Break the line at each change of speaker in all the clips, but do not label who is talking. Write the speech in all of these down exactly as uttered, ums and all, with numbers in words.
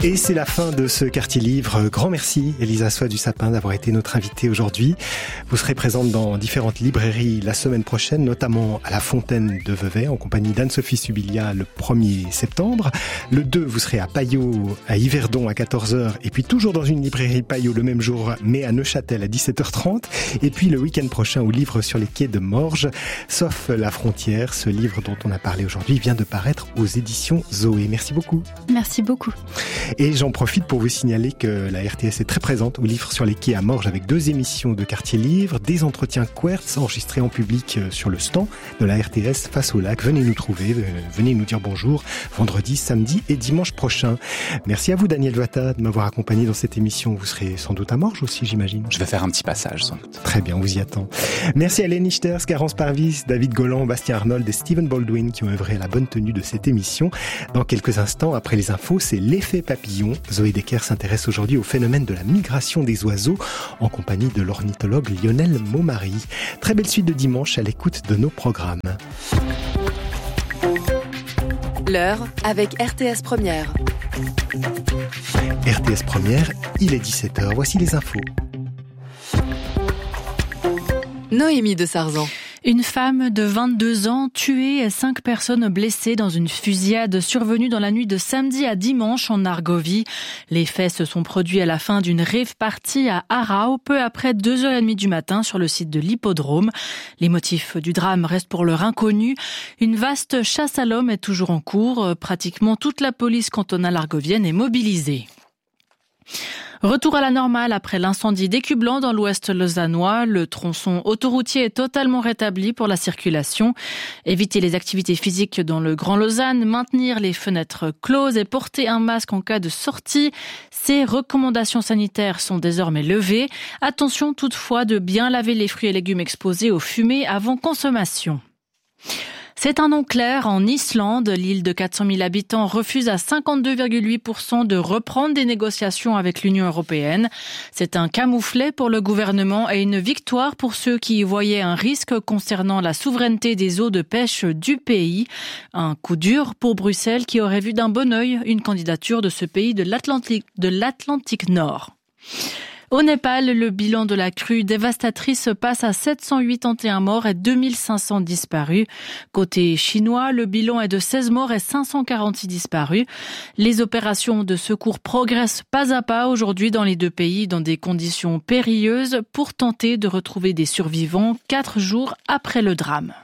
Et c'est la fin de ce quartier livre. Grand merci Elisa Soie du Sapin d'avoir été notre invitée aujourd'hui. Vous serez présente dans différentes librairies la semaine prochaine, notamment à la Fontaine de Vevey en compagnie d'Anne-Sophie Subilia le premier septembre. Le deux, vous serez à Paillot, à Yverdon à quatorze heures et puis toujours dans une librairie Paillot le même jour mais à Neuchâtel à dix-sept heures trente. Et puis le week-end prochain au livre sur les quais de Morges, sauf la frontière. Ce livre dont on a parlé aujourd'hui vient de paraître aux éditions Zoé. Merci beaucoup.
Merci beaucoup.
Et j'en profite pour vous signaler que la R T S est très présente au livre sur les quais à Morges avec deux émissions de quartier livre, des entretiens Quertz enregistrés en public sur le stand de la R T S face au lac. Venez nous trouver, venez nous dire bonjour vendredi, samedi et dimanche prochain. Merci à vous Daniel Vata de m'avoir accompagné dans cette émission. Vous serez sans doute à Morges aussi, j'imagine.
Je vais faire un petit passage sans doute.
Très bien, on vous y attend. Merci à Hélène Ichters, Garance Parvis, David Golland, Bastien Arnold et Stephen Baldwin qui ont œuvré à la bonne tenue de cette émission. Dans quelques instants, après les infos, c'est l'effet papillon. Zoé Decker s'intéresse aujourd'hui au phénomène de la migration des oiseaux en compagnie de l'ornithologue Lionel Maumary. Très belle suite de dimanche à l'écoute de nos programmes.
L'heure avec R T S Première.
R T S Première, il est dix-sept heures. Voici les infos.
Noémie de Sarzan.
Une femme de vingt-deux ans tuée et cinq personnes blessées dans une fusillade survenue dans la nuit de samedi à dimanche en Argovie. Les faits se sont produits à la fin d'une rave party à Arau, peu après deux heures trente du matin sur le site de l'hippodrome. Les motifs du drame restent pour l'heure inconnus. Une vaste chasse à l'homme est toujours en cours. Pratiquement toute la police cantonale argovienne est mobilisée. Retour à la normale après l'incendie d'Écublanc dans l'ouest lausannois. Le tronçon autoroutier est totalement rétabli pour la circulation. Éviter les activités physiques dans le Grand Lausanne, maintenir les fenêtres closes et porter un masque en cas de sortie. Ces recommandations sanitaires sont désormais levées. Attention toutefois de bien laver les fruits et légumes exposés aux fumées avant consommation. C'est un non clair en Islande. L'île de quatre cent mille habitants refuse à cinquante-deux virgule huit pour cent de reprendre des négociations avec l'Union européenne. C'est un camouflet pour le gouvernement et une victoire pour ceux qui y voyaient un risque concernant la souveraineté des eaux de pêche du pays. Un coup dur pour Bruxelles qui aurait vu d'un bon œil une candidature de ce pays de l'Atlantique, de l'Atlantique Nord. Au Népal, le bilan de la crue dévastatrice passe à sept cent quatre-vingt-onze morts et deux mille cinq cents disparus. Côté chinois, le bilan est de seize morts et cinq cent quarante-six disparus. Les opérations de secours progressent pas à pas aujourd'hui dans les deux pays dans des conditions périlleuses pour tenter de retrouver des survivants quatre jours après le drame.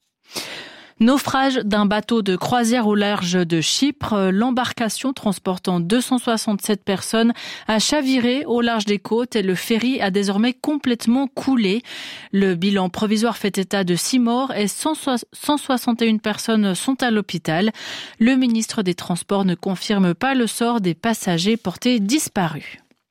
Naufrage d'un bateau de croisière au large de Chypre. L'embarcation transportant deux cent soixante-sept personnes a chaviré au large des côtes et le ferry a désormais complètement coulé. Le bilan provisoire fait état de six morts et cent soixante et une personnes sont à l'hôpital. Le ministre des Transports ne confirme pas le sort des passagers portés disparus.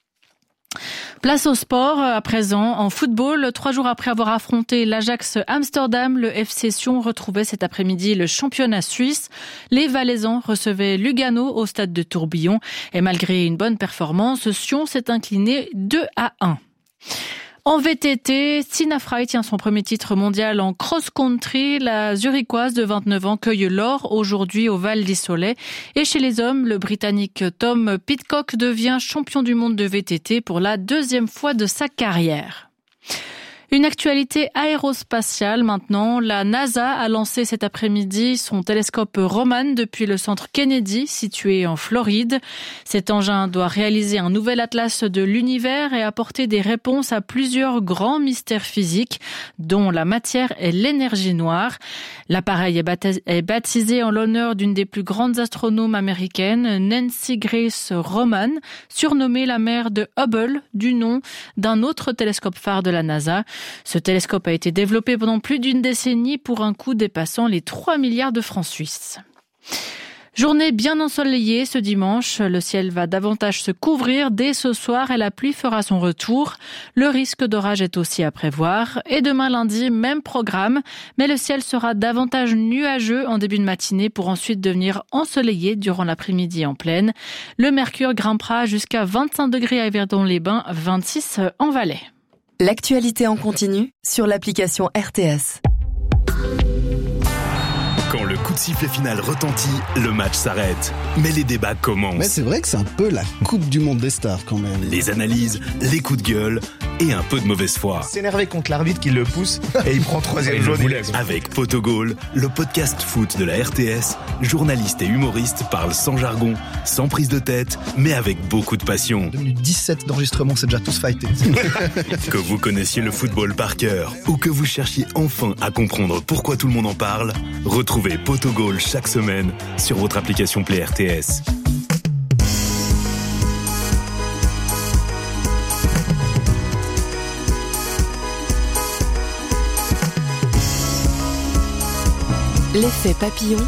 Place au sport à présent en football. Trois jours après avoir affronté l'Ajax Amsterdam, le F C Sion retrouvait cet après-midi le championnat suisse. Les Valaisans recevaient Lugano au stade de Tourbillon et malgré une bonne performance, Sion s'est incliné deux à un. En V T T, Stina Frey tient son premier titre mondial en cross-country. La Zurichoise de vingt-neuf ans cueille l'or aujourd'hui au Val d'Issolet. Et chez les hommes, le Britannique Tom Pidcock devient champion du monde de V T T pour la deuxième fois de sa carrière. Une actualité aérospatiale maintenant. La NASA a lancé cet après-midi son télescope Roman depuis le centre Kennedy, situé en Floride. Cet engin doit réaliser un nouvel atlas de l'univers et apporter des réponses à plusieurs grands mystères physiques, dont la matière et l'énergie noire. L'appareil est baptisé en l'honneur d'une des plus grandes astronomes américaines, Nancy Grace Roman, surnommée la mère de Hubble, du nom d'un autre télescope phare de la NASA. Ce télescope a été développé pendant plus d'une décennie pour un coût dépassant les trois milliards de francs suisses. Journée bien ensoleillée ce dimanche. Le ciel va davantage se couvrir dès ce soir et la pluie fera son retour. Le risque d'orage est aussi à prévoir. Et demain lundi, même programme. Mais le ciel sera davantage nuageux en début de matinée pour ensuite devenir ensoleillé durant l'après-midi en plaine. Le mercure grimpera jusqu'à vingt-cinq degrés à Yverdon-les-Bains, vingt-six en Valais.
L'actualité en continu sur l'application R T S.
Quand le coup de
de sifflet final retentit, le match s'arrête. Mais les débats commencent.
Mais c'est vrai que c'est un peu la Coupe du Monde des stars quand même.
Les analyses, les coups de gueule et un peu de mauvaise foi.
S'énerver contre l'arbitre qui le pousse et il prend troisième jaune.
Avec Potogol, le podcast foot de la R T S, journalistes et humoristes parlent sans jargon, sans prise de tête, mais avec beaucoup de passion.
deux minutes dix-sept d'enregistrement, c'est déjà tous fightés.
Que vous connaissiez le football par cœur ou que vous cherchiez enfin à comprendre pourquoi tout le monde en parle, retrouvez Potogol chaque semaine sur votre application Play R T S.
L'effet papillon.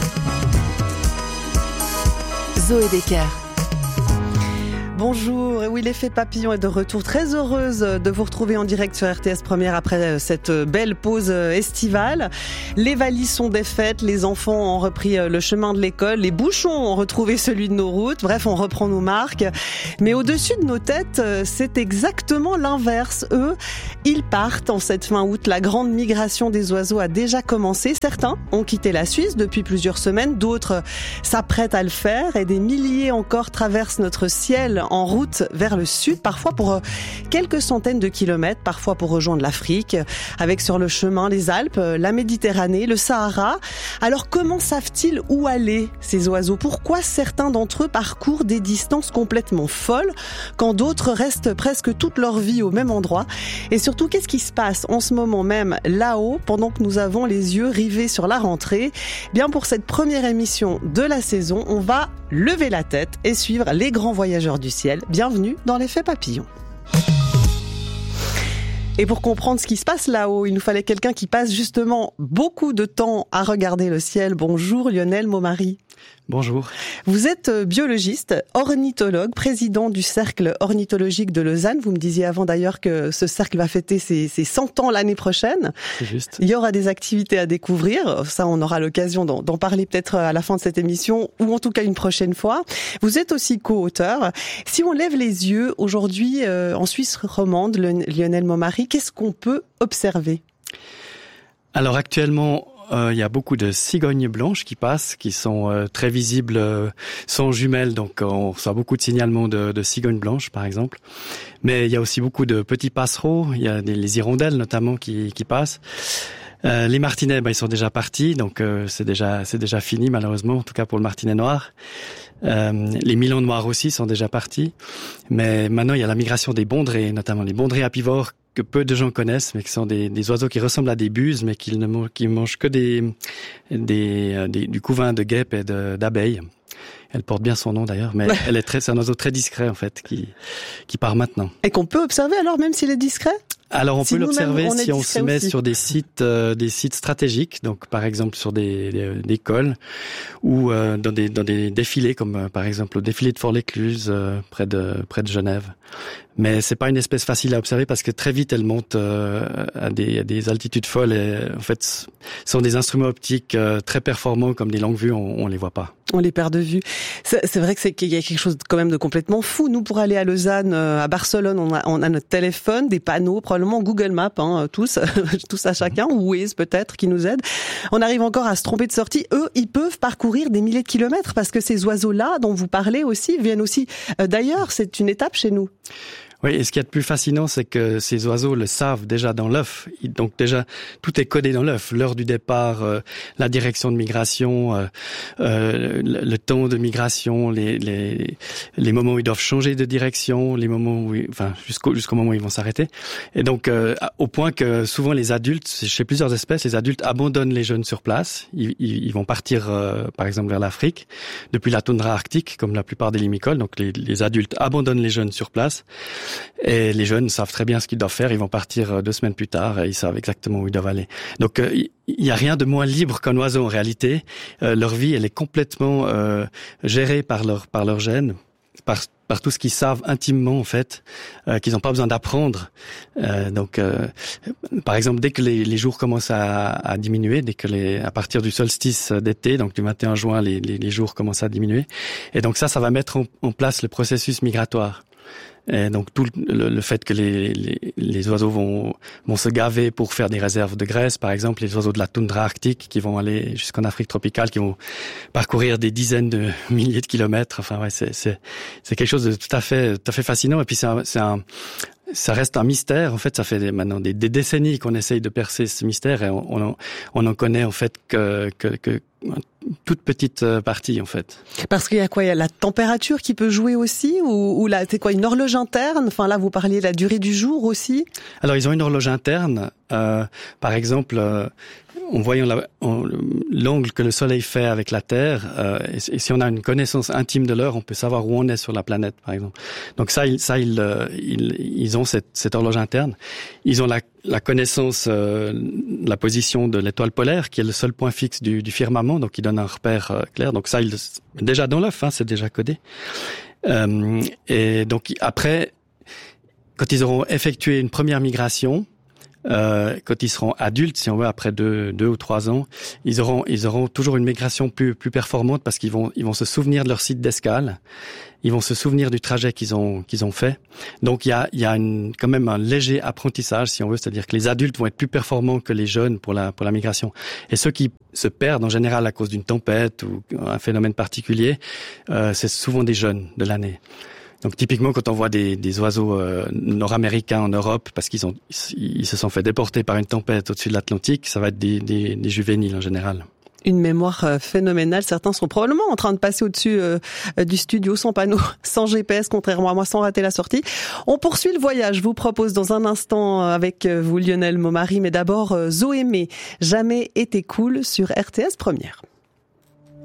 Zoé Decker.
Bonjour, et oui, l'effet papillon est de retour. Très heureuse de vous retrouver en direct sur R T S Première après cette belle pause estivale. Les valises sont défaites, les enfants ont repris le chemin de l'école, les bouchons ont retrouvé celui de nos routes. Bref, on reprend nos marques. Mais au-dessus de nos têtes, c'est exactement l'inverse. Eux, ils partent en cette fin août. La grande migration des oiseaux a déjà commencé. Certains ont quitté la Suisse depuis plusieurs semaines, d'autres s'apprêtent à le faire et des milliers encore traversent notre ciel en route vers le sud, parfois pour quelques centaines de kilomètres, parfois pour rejoindre l'Afrique, avec sur le chemin les Alpes, la Méditerranée, le Sahara. Alors comment savent-ils où aller, ces oiseaux ? Pourquoi certains d'entre eux parcourent des distances complètement folles, quand d'autres restent presque toute leur vie au même endroit ? Et surtout, qu'est-ce qui se passe en ce moment même là-haut, pendant que nous avons les yeux rivés sur la rentrée ? Bien, pour cette première émission de la saison, on va lever la tête et suivre les grands voyageurs du ciel. Bienvenue dans l'effet papillon. Et pour comprendre ce qui se passe là-haut, il nous fallait quelqu'un qui passe justement beaucoup de temps à regarder le ciel. Bonjour Lionel Maumary.
Bonjour.
Vous êtes biologiste, ornithologue, président du Cercle ornithologique de Lausanne. Vous me disiez avant d'ailleurs que ce cercle va fêter ses, ses cent ans l'année prochaine.
C'est juste.
Il y aura des activités à découvrir. Ça, on aura l'occasion d'en, d'en parler peut-être à la fin de cette émission ou en tout cas une prochaine fois. Vous êtes aussi co-auteur. Si on lève les yeux aujourd'hui euh, en Suisse romande, le, Lionel Maumary, qu'est-ce qu'on peut observer ?
Alors actuellement, Euh, il y a beaucoup de cigognes blanches qui passent, qui sont euh, très visibles, euh, sont jumelles, donc euh, on reçoit beaucoup de signalements de, de cigognes blanches, par exemple. Mais il y a aussi beaucoup de petits passereaux, il y a des, les hirondelles notamment qui, qui passent. Euh, les martinets, ben, ils sont déjà partis, donc euh, c'est déjà c'est déjà fini malheureusement, en tout cas pour le martinet noir. Euh, les milans noirs aussi sont déjà partis, mais maintenant il y a la migration des bondrées, notamment les bondrées apivores que peu de gens connaissent, mais qui sont des, des oiseaux qui ressemblent à des buses, mais qui ne mangent, qui mangent que des, des, des du couvain de guêpes et de, d'abeilles. Elle porte bien son nom d'ailleurs, mais elle est très, c'est un oiseau très discret en fait, qui qui part maintenant.
Et qu'on peut observer alors même s'il est discret ?
Alors on
si
peut l'observer
on
si on se met
aussi.
sur des sites euh, des sites stratégiques, donc par exemple sur des, des, des cols ou euh, dans des dans des défilés comme euh, par exemple le défilé de Fort-l'Écluse euh, près de près de Genève. Mais c'est pas une espèce facile à observer parce que très vite elle monte euh, à des à des altitudes folles et en fait ce sont des instruments optiques euh, très performants comme des longues vues, on, on les voit pas.
On les perd de vue. C'est, c'est vrai que c'est qu'il y a quelque chose quand même de complètement fou. Nous, pour aller à Lausanne, à Barcelone, on a, on a notre téléphone, des panneaux, probablement Google Maps, hein, tous, tous à chacun, ou Waze peut-être, qui nous aide. On arrive encore à se tromper de sortie. Eux, ils peuvent parcourir des milliers de kilomètres parce que ces oiseaux-là, dont vous parlez aussi, viennent aussi d'ailleurs. C'est une étape chez nous.
Oui, et ce qui est le plus fascinant, c'est que ces oiseaux le savent déjà dans l'œuf. Donc déjà, tout est codé dans l'œuf. L'heure du départ, euh, la direction de migration, euh, euh, le, le temps de migration, les, les, les moments où ils doivent changer de direction, les moments où, ils, enfin, jusqu'au, jusqu'au moment où ils vont s'arrêter. Et donc, euh, au point que souvent les adultes, chez plusieurs espèces, les adultes abandonnent les jeunes sur place. Ils, ils, ils vont partir, euh, par exemple, vers l'Afrique, depuis la toundra arctique, comme la plupart des limicoles. Donc, les, les adultes abandonnent les jeunes sur place. Et les jeunes savent très bien ce qu'ils doivent faire. Ils vont partir deux semaines plus tard et ils savent exactement où ils doivent aller. Donc, il euh, y a rien de moins libre qu'un oiseau en réalité. Euh, leur vie, elle est complètement euh, gérée par leur par leur gènes, par par tout ce qu'ils savent intimement en fait, euh, qu'ils n'ont pas besoin d'apprendre. Euh, donc, euh, par exemple, dès que les, les jours commencent à, à diminuer, dès que les, à partir du solstice d'été, donc du vingt et un juin, les, les, les jours commencent à diminuer, et donc ça, ça va mettre en, en place le processus migratoire. Et donc tout le, le fait que les, les, les oiseaux vont, vont se gaver pour faire des réserves de graisse, par exemple les oiseaux de la toundra arctique qui vont aller jusqu'en Afrique tropicale, qui vont parcourir des dizaines de milliers de kilomètres. Enfin ouais, c'est c'est c'est quelque chose de tout à fait tout à fait fascinant. Et puis c'est un, c'est un ça reste un mystère. En fait, ça fait maintenant des, des décennies qu'on essaye de percer ce mystère et on, on, on en connaît en fait que, que, que toute petite partie en fait.
Parce qu'il y a quoi? Il y a la température qui peut jouer aussi, ou, ou là, c'est quoi, une horloge interne? Enfin là, vous parliez de la durée du jour aussi.
Alors ils ont une horloge interne. Euh, par exemple, euh, en voyant la, en, l'angle que le Soleil fait avec la Terre, euh, et, et si on a une connaissance intime de l'heure, on peut savoir où on est sur la planète, par exemple. Donc ça, ils, ça, ils, ils, ils ont cette, cette horloge interne. Ils ont la, la connaissance euh, de la position de l'étoile polaire, qui est le seul point fixe du, du firmament, donc qui donne un repère euh, clair. Donc ça, ils, déjà dans l'œuf, hein, c'est déjà codé. Euh, et donc après, quand ils auront effectué une première migration, Euh, quand ils seront adultes, si on veut, après deux, deux ou trois ans, ils auront, ils auront toujours une migration plus, plus performante parce qu'ils vont, ils vont se souvenir de leur site d'escale, ils vont se souvenir du trajet qu'ils ont, qu'ils ont fait. Donc il y a, il y a une, quand même un léger apprentissage, si on veut, c'est-à-dire que les adultes vont être plus performants que les jeunes pour la, pour la migration. Et ceux qui se perdent en général à cause d'une tempête ou un phénomène particulier, euh, c'est souvent des jeunes de l'année. Donc typiquement quand on voit des, des oiseaux euh, nord-américains en Europe parce qu'ils ont ils se sont fait déporter par une tempête au-dessus de l'Atlantique, ça va être des, des, des juvéniles en général.
Une mémoire phénoménale. Certains sont probablement en train de passer au-dessus euh, du studio sans panneau, sans G P S, contrairement à moi, sans rater la sortie. On poursuit le voyage. Je vous propose dans un instant avec vous Lionel Momary, mais d'abord Zoémé, Jamais été cool sur R T S Première.